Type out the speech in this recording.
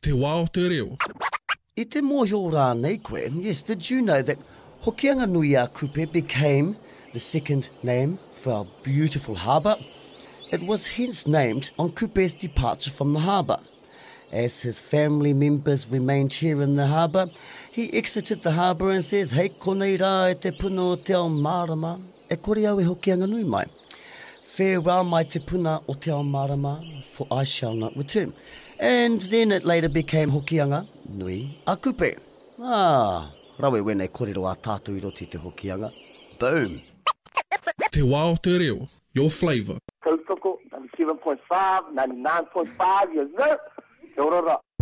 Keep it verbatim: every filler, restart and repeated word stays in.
Te wā o te reo. I te mōhio rānei koe, yes, did you know that Hokianga Nui a Kupe became the second name for our beautiful harbour? It was hence named on Kupe's departure from the harbour. As his family members remained here in the harbour, he exited the harbour and says, hei konei rā e te puna o te ao Marama, e kore au e Hokianga Nui mai. Farewell mai te puna o te ao Marama, for I shall not return. And then it later became Hokianga Nui a Kupe. Ah, rawe wene korero a tātou i roti te Hokianga. Boom! Te wā o te reo. Your flavour. Tautoko, ninety-seven point five, ninety-nine point five, yes sir. Te orora.